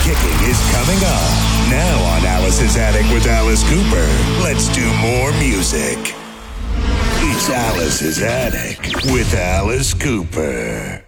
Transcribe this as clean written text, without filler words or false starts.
Kicking is coming up. Now on Alice's Attic with Alice Cooper. Let's do more music. It's Alice's Attic with Alice Cooper.